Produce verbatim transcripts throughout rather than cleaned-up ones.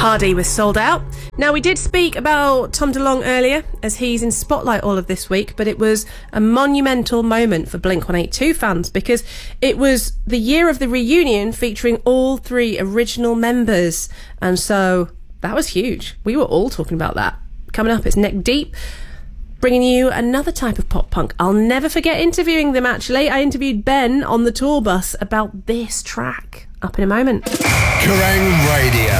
Hardy was Sold Out. Now, we did speak about Tom DeLonge earlier, as he's in Spotlight all of this week, but it was a monumental moment for Blink one eighty-two fans because it was the year of the reunion featuring all three original members. And so that was huge. We were all talking about that. Coming up, it's Neck Deep, bringing you another type of pop punk. I'll never forget interviewing them, actually. I interviewed Ben on the tour bus about this track. Up in a moment. Kerrang Radio.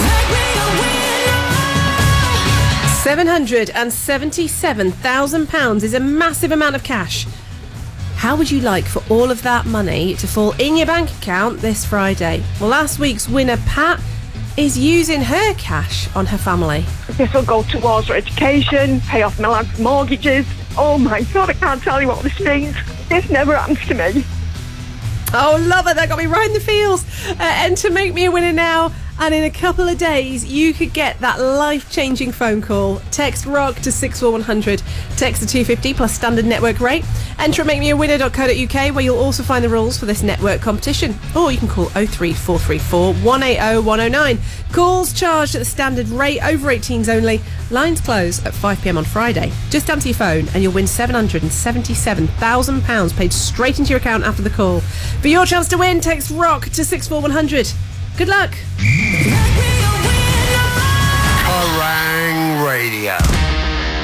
seven hundred seventy-seven thousand pounds is a massive amount of cash. How would you like for all of that money to fall in your bank account this Friday? Well, last week's winner, Pat, is using her cash on her family. This will go towards her education, pay off my lad's mortgages. Oh my God, I can't tell you what this means. This never happens to me. Oh, love it. That got me right in the feels. Uh, and to make me a winner now, and in a couple of days, you could get that life-changing phone call. Text ROCK to six four one hundred. Text to two fifty plus standard network rate. Enter at make me a winner dot co dot uk, where you'll also find the rules for this network competition. Or you can call oh three four three four, one eight oh, one oh nine. Calls charged at the standard rate, over eighteens only. Lines close at five p m on Friday. Just answer your phone and you'll win seven hundred seventy-seven thousand pounds paid straight into your account after the call. For your chance to win, text ROCK to six four one hundred. Good luck. Kerrang Radio.